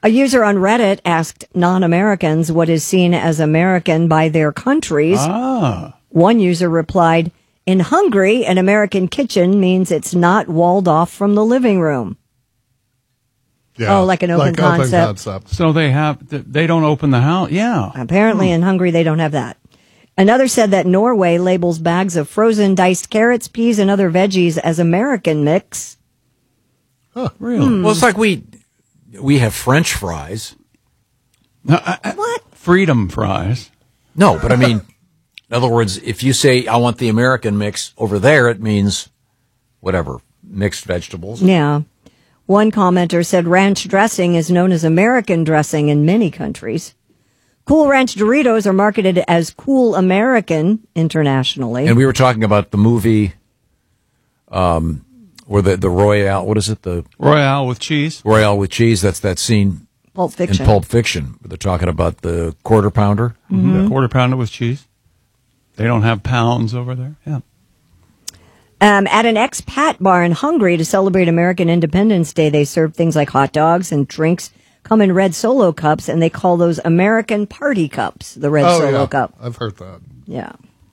A user on Reddit asked non-Americans what is seen as American by their countries. One user replied, in Hungary, an American kitchen means it's not walled off from the living room. Yeah, like an open concept. So they don't open the house. Yeah. Apparently in Hungary, they don't have that. Another said that Norway labels bags of frozen diced carrots, peas, and other veggies as American mix. Huh, really? Well, it's like we have French fries. What? Freedom fries. No, but I mean, in other words, if you say, I want the American mix over there, it means whatever, mixed vegetables. Yeah. One commenter said ranch dressing is known as American dressing in many countries. Cool Ranch Doritos are marketed as Cool American internationally. And we were talking about the movie, where the Royale, what is it? The Royale with cheese. Royale with cheese. That's that scene Pulp Fiction. in Pulp Fiction. Where they're talking about the quarter pounder. Mm-hmm. The quarter pounder with cheese. They don't have pounds over there. Yeah. At an expat bar in Hungary to celebrate American Independence Day, they serve things like hot dogs and drinks come in red Solo cups, and they call those American party cups, the red Solo cup. I've heard that. Yeah.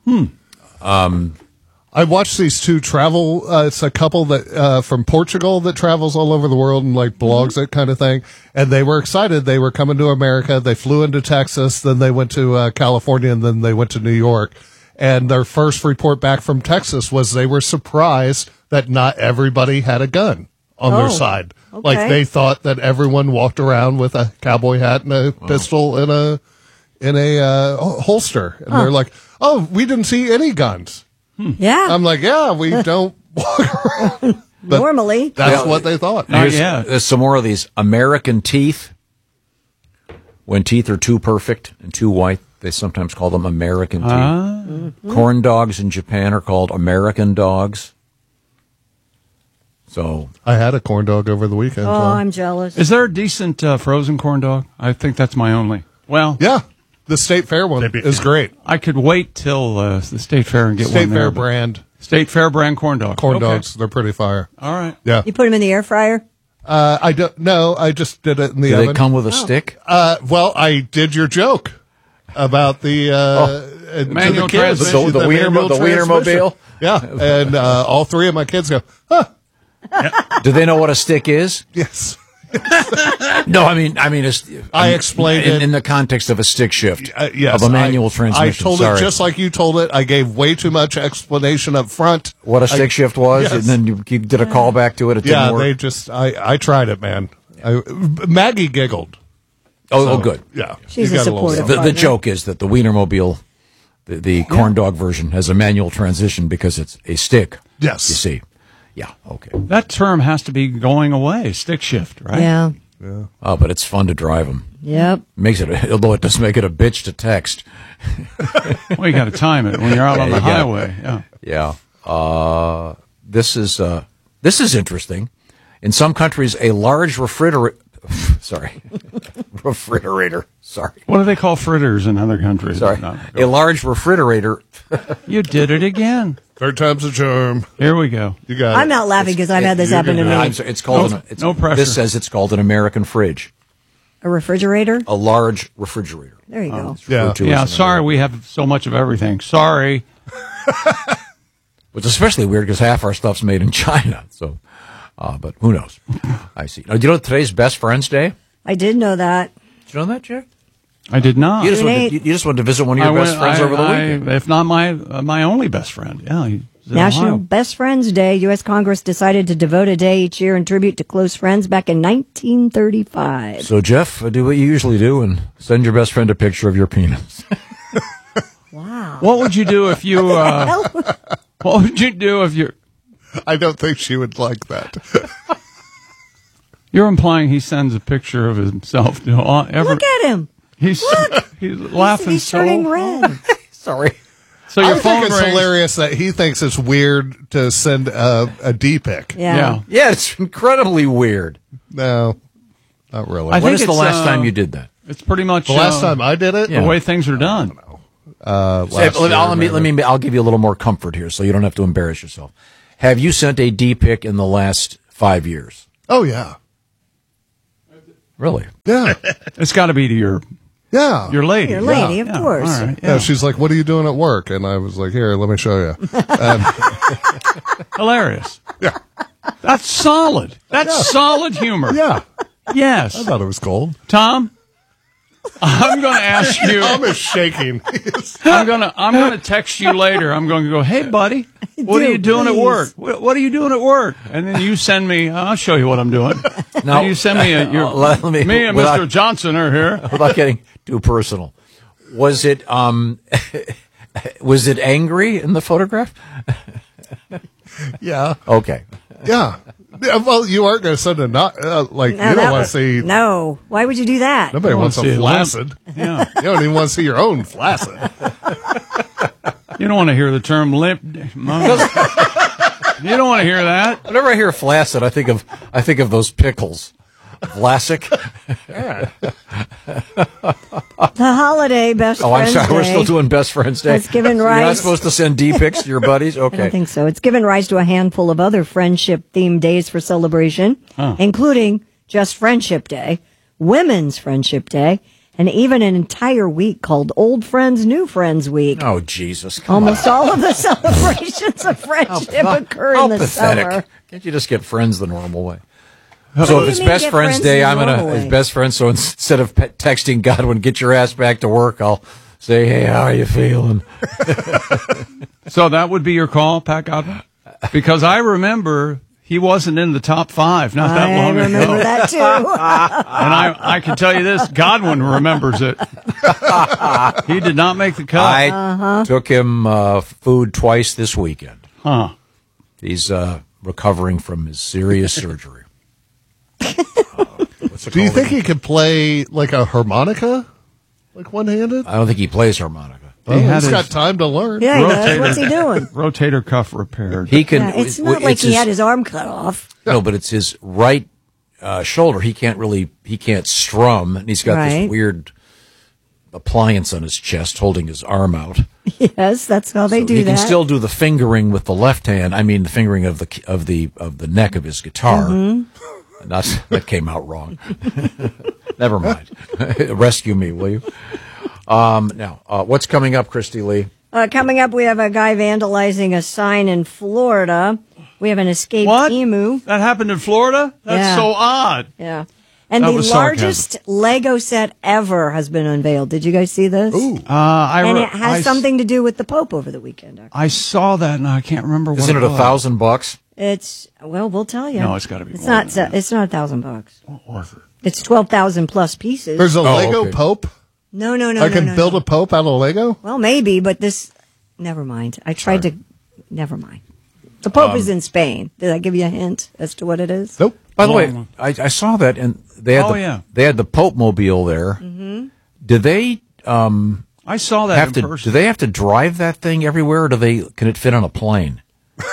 I watched these two travel. It's a couple that from Portugal that travels all over the world and like blogs that kind of thing. And they were excited. They were coming to America. They flew into Texas, then they went to California, and then they went to New York. And their first report back from Texas was they were surprised that not everybody had a gun on their side. Okay. Like they thought that everyone walked around with a cowboy hat and a pistol in a holster. And they're like, "Oh, we didn't see any guns." Yeah. I'm like, "Yeah, we don't walk around." But normally. that's what they thought. There's some more of these American teeth. When teeth are too perfect and too white, they sometimes call them American teeth. Corn dogs in Japan are called American dogs. So I had a corn dog over the weekend. Oh, I'm jealous. Is there a decent frozen corn dog? I think that's my only. Well, yeah, the State Fair one is great. I could wait till the State Fair and get State one there. Fair brand. State Fair brand corn dog. Corn dogs, they're pretty fire. All right. Yeah. You put them in the air fryer? I don't know. I just did it in the do oven. they come with a stick? Well, I did your joke about the manual to the kids, transmission. The Wienermobile? Yeah, and all three of my kids go, "Huh, Do they know what a stick is? yes." No, I mean, I explained it in the context of a stick shift, yes, of a manual transmission. I told it just like you told it. I gave way too much explanation up front. What a stick shift was, yes. and then you did a callback to it. It didn't work. I tried it, man. Maggie giggled. Oh, good. Yeah, She's you a got little supportive something. The joke is that the Wienermobile, the corn dog version, has a manual transmission because it's a stick. Yes. You see. Yeah, okay. That term has to be going away. Stick shift, right? Yeah. Oh, but it's fun to drive them. Yep. Although it does make it a bitch to text. Well, you got to time it when you're out on the highway. Yeah. Yeah. This is interesting. In some countries, a large refrigerator. Sorry. What do they call fritters in other countries? Sorry. No, A large refrigerator. you did it again. Third time's a charm. Here we go. You got I'm it. not laughing because I've had this happen to me. It's called No pressure. This says it's called an American fridge. A refrigerator? A large refrigerator. There you go. It's referred to Yeah, as an sorry American. we have so much of everything. Sorry. It's especially weird because half our stuff's made in China. So, but who knows? I see. Now, do you know today's Best Friends Day? I did know that. Did you know that, Jack? I did not. You just went to visit one of your best friends over the weekend. If not my only best friend. Yeah. He's in National Ohio. Best Friends Day. U.S. Congress decided to devote a day each year in tribute to close friends back in 1935. So, Jeff, do what you usually do and send your best friend a picture of your penis. Wow. What would you do if you? What would you do if you're? I don't think she would like that. You're implying he sends a picture of himself to Look at him. He's laughing He's so turning red. Sorry. So your I phone think it's rings. hilarious that he thinks it's weird to send a D pic. Yeah. Yeah, it's incredibly weird. No, not really. I When think is the it's, last time you did that? It's pretty much the last time I did it, the way things are done. last year, I'll give you a little more comfort here, so you don't have to embarrass yourself. Have you sent a D pic in the last 5 years? Oh yeah. Really? Yeah. It's got to be to your Yeah. lady. Your lady, Yeah. of course. All right. Yeah, she's like, "What are you doing at work?" And I was like, "Here, let me show you." Hilarious. Yeah. That's solid. That's solid humor. Yeah, Yes. I thought it was gold. Tom, I'm going to ask you. Tom is shaking. I'm gonna text you later. I'm going to go, hey, buddy, what are you doing at work? What are you doing at work? And then you send me. I'll show you what I'm doing. Now, And you send me. Me and Mr. Johnson are here. Without getting too personal, was it was it angry in the photograph? Yeah. Okay. Yeah. Yeah, well, you aren't going to send a not like No, you don't that want was- to see. No. Why would you do that? Nobody wants see a a flaccid. Yeah. You don't even want to see your own flaccid. You don't want to hear the term limp. You don't want to hear that. Whenever I hear flaccid, I think of those pickles. Vlasic. The holiday best Oh, I'm friends sorry. We're Day still doing Best Friends Day. has given You're not rise. supposed to send D-pics to your buddies? I don't Okay. think so. It's given rise to a handful of other friendship-themed days for celebration, including just Friendship Day, Women's Friendship Day, and even an entire week called Old Friends, New Friends Week. Oh, Jesus. Come Almost all of the celebrations of friendship occur How in the pathetic. summer. Can't you just get friends the normal way? do So you if it's mean Best get Friends friends Day, the I'm normal it's way? best friends. So instead of texting Godwin, get your ass back to work, I'll say, hey, how are you feeling? So that would be your call, Pat Godwin? Because I remember he wasn't in the top 5 not that I long remember ago. that too. And I can tell you this, Godwin remembers it. He did not make the cut. I took him food twice this weekend. Huh. He's recovering from his serious surgery. Do you think he could play like a harmonica, like one-handed? I don't think he plays harmonica. Well, He had he's his- got time to learn. Yeah, he does. What's he doing? Rotator cuff repaired. He can. Yeah, it's not like he had his arm cut off. No, but it's his right shoulder. He can't strum, and he's got Right. this weird appliance on his chest holding his arm out. Yes, that's how they So do he that. can still do the fingering with the left hand. I mean, the fingering of the neck of his guitar. Mm-hmm. That came out wrong. Never mind. Rescue me, will you? Now, what's coming up, Christy Lee? Coming up, we have a guy vandalizing a sign in Florida. We have an escaped What? emu. That happened in Florida? That's Yeah. so odd. Yeah. And That the was largest Lego set ever has been unveiled. Did you guys see this? Ooh. And it has something to do with the Pope over the weekend. Actually. I saw that and I can't remember what Isn't it it was. $1,000? It's, well, we'll tell you. No, it's gotta be It's more not. than that. It's not $1,000. What was it? It's 12,000 plus pieces. There's a Lego okay. Pope. no. I can build a Pope out of Lego. Well, maybe, but this. Never mind. I tried to. Never mind. The Pope is in Spain. Did I give you a hint as to what it is? Nope. By the Oh. way, I saw that, and they had they had the Pope Mobile there. Mm-hmm. Did they I saw that have in to? person. Do they have to drive that thing everywhere, or can it fit on a plane?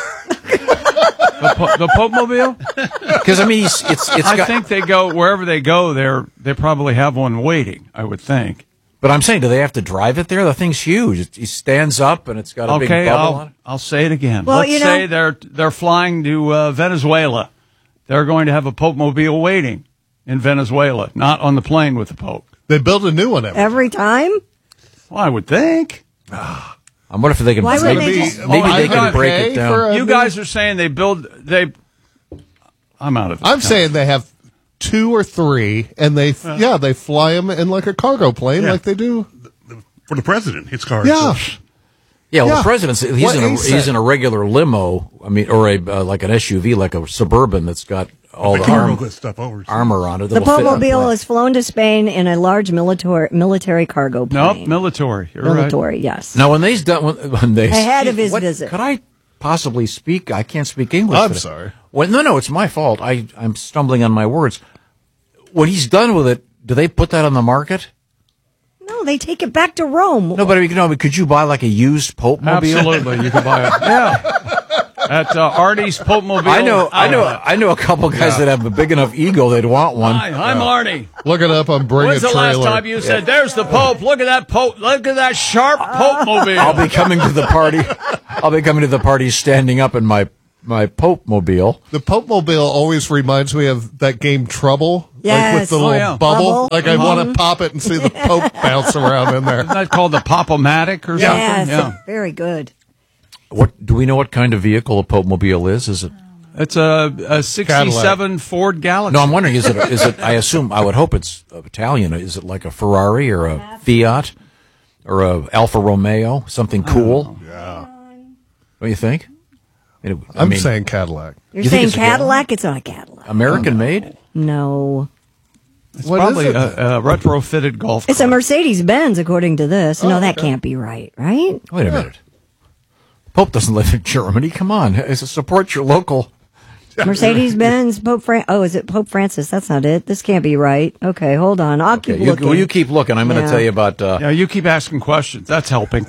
The Pope Mobile? Because I mean, it's I got. think they go wherever they go. They probably have one waiting. I would think. But I'm saying, do they have to drive it there? The thing's huge. He stands up, and it's got a big bubble on it. I'll say it again. Well, Let's you know- say they're flying to Venezuela. They're going to have a Pope Mobile waiting in Venezuela, not on the plane with the Pope. They build a new one Every time? Well, I would think. I wonder if they can. Why wouldn't maybe they just- maybe Oh, they I can thought- break okay it down. for a- You guys are saying they. I'm out of it. I'm saying they have 2 or 3, and they fly them in like a cargo plane, Yeah. like they do. For the president, his car. Yeah. Yeah, well, Yeah. the president's What he he's said. in a regular limo. I mean, or a like an SUV, like a Suburban that's got all The the car will put stuff over. armor on it. The that'll fit on a Popemobile plane. has flown to Spain in a large military cargo plane. Nope, military. You're right. Military, yes. Now, when they's done, when they Ahead of his visit. could I possibly speak? I can't speak English. I'm today. sorry. Well, no, it's my fault. I'm stumbling on my words. When he's done with it, do they put that on the market? No, they take it back to Rome. No, but could you buy like a used Pope Mobile? Absolutely, you can buy it. Yeah, at Artie's Pope Mobile. I know a couple guys that have a big enough ego they'd want one. Hi, I'm Artie. Look it up on Bring When's a the Trailer. last time you said, "There's the Pope"? Look at that Pope. Look at that sharp Pope Mobile. I'll be coming to the party. I'll be coming to the party standing up in my my Pope Mobile. The Pope Mobile always reminds me of that game Trouble. Yes. Like with the little bubble. Like I want to pop it and see the Pope bounce around in there. Isn't that called the Pop-O-Matic or Yes, something? Yeah. very good. What do we know? What kind of vehicle a Pope Mobile is? Is it? It's a 67 Cadillac. Ford Galaxy. No, I'm wondering. Is it? I assume. I would hope it's Italian. Is it like a Ferrari or a Fiat or a Alfa Romeo? Something cool. Yeah. Don't you think? I'm saying Cadillac. You're You think saying it's a Cadillac? It's not a Cadillac. American made. No. It's What probably is it? a retrofitted golf cart. It's a Mercedes-Benz, according to this. No, that can't be right? Wait a minute. Pope doesn't live in Germany. Come on, support your local. Mercedes-Benz, is it Pope Francis? That's not it. This can't be right. Okay, hold on. I'll keep looking. You keep looking. I'm going to tell you about. Yeah, you keep asking questions. That's helping.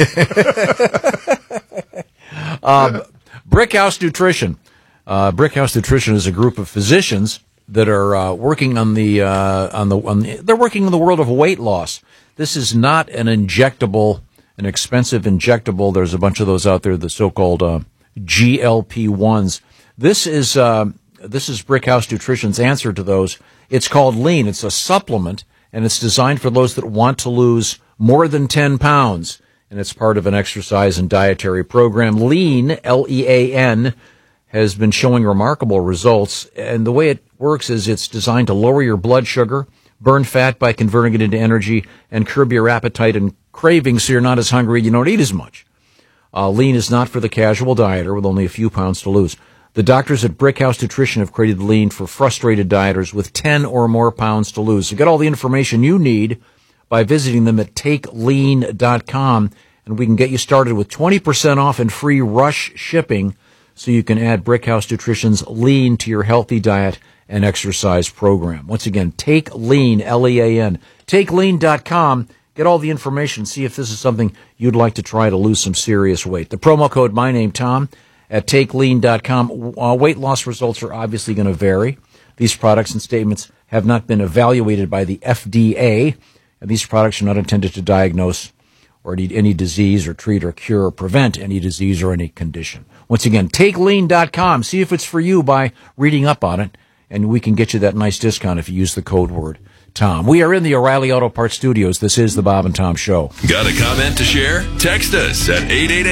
Brickhouse Nutrition. Brickhouse Nutrition is a group of physicians that are working on they're working in the world of weight loss. This is not an expensive injectable. There's a bunch of those out there, the so-called GLP-1s. This is Brickhouse Nutrition's answer to those. It's called Lean. It's a supplement, and it's designed for those that want to lose more than 10 pounds. And it's part of an exercise and dietary program. Lean, L-E-A-N, has been showing remarkable results. And the way it works is it's designed to lower your blood sugar, burn fat by converting it into energy, and curb your appetite and cravings so you're not as hungry, you don't eat as much. Lean is not for the casual dieter with only a few pounds to lose. The doctors at Brickhouse Nutrition have created Lean for frustrated dieters with 10 or more pounds to lose. So get all the information you need by visiting them at takelean.com, and we can get you started with 20% off and free rush shipping so you can add Brickhouse Nutrition's Lean to your healthy diet and exercise program. Once again, Take Lean, L-E-A-N. Takelean.com. Get all the information. See if this is something you'd like to try to lose some serious weight. The promo code, my name, Tom, at takelean.com. Weight loss results are obviously going to vary. These products and statements have not been evaluated by the FDA, and these products are not intended to diagnose or any disease or treat or cure or prevent any disease or any condition. Once again, takelean.com. See if it's for you by reading up on it, and we can get you that nice discount if you use the code word Tom. We are in the O'Reilly Auto Parts studios. This is the Bob and Tom Show. Got a comment to share? Text us at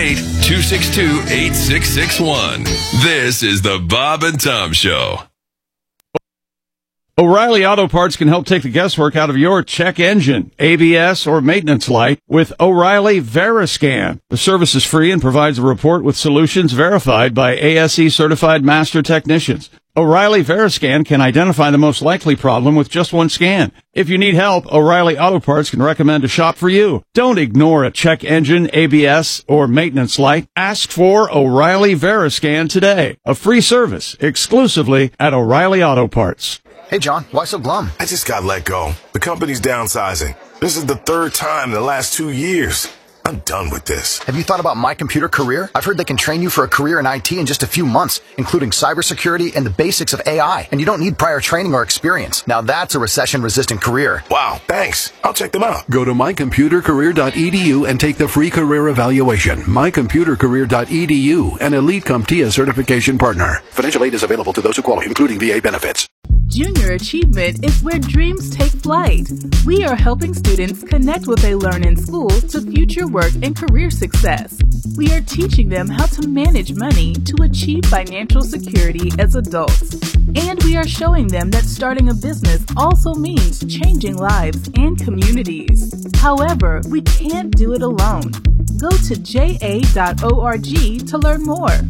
888-262-8661. This is the Bob and Tom Show. O'Reilly Auto Parts can help take the guesswork out of your check engine, ABS, or maintenance light with O'Reilly Veriscan. The service is free and provides a report with solutions verified by ASE certified master technicians. O'Reilly Veriscan can identify the most likely problem with just one scan. If you need help, O'Reilly Auto Parts can recommend a shop for you. Don't ignore a check engine, ABS, or maintenance light. Ask for O'Reilly Veriscan today. A free service exclusively at O'Reilly Auto Parts. Hey, John, why so glum? I just got let go. The company's downsizing. This is the third time in the last 2 years. I'm done with this. Have you thought about My Computer Career? I've heard they can train you for a career in IT in just a few months, including cybersecurity and the basics of AI. And you don't need prior training or experience. Now that's a recession-resistant career. Wow, thanks. I'll check them out. Go to mycomputercareer.edu and take the free career evaluation. Mycomputercareer.edu, an Elite CompTIA certification partner. Financial aid is available to those who qualify, including VA benefits. Junior Achievement is where dreams take flight. We are helping students connect what they learn in school to future work and career success. We are teaching them how to manage money to achieve financial security as adults. And we are showing them that starting a business also means changing lives and communities. However, we can't do it alone. Go to ja.org to learn more.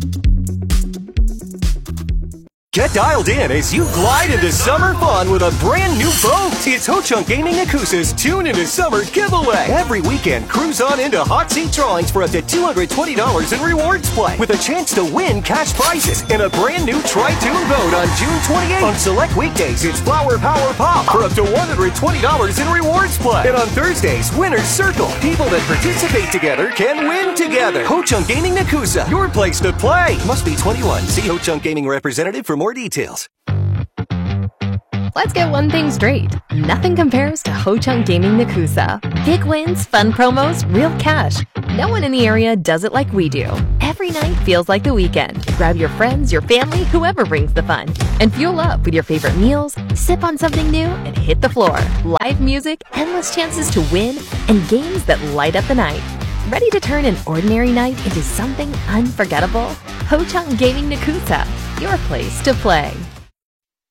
Get dialed in as you glide into summer fun with a brand new boat. It's Ho-Chunk Gaming Nakusa's Tune Into Summer giveaway. Every weekend, cruise on into hot seat drawings for up to $220 in rewards play with a chance to win cash prizes in a brand new Tri-Tune boat on June 28th. On select weekdays, it's Flower Power Pop for up to $120 in rewards play. And on Thursdays, Winner's Circle. People that participate together can win together. Ho-Chunk Gaming Nakusa, your place to play. Must be 21. See Ho-Chunk Gaming representative for more details. Let's get one thing straight. Nothing compares to Ho-Chunk Gaming Nakusa. Big wins, fun promos, real cash. No one in the area does it like we do. every night feels like the weekend. Grab your friends, your family, whoever brings the fun. And fuel up with your favorite meals, sip on something new, and hit the floor. Live music, endless chances to win, and games that light up the night. Ready to turn an ordinary night into something unforgettable? Ho Chunk Gaming Nakusa, your place to play.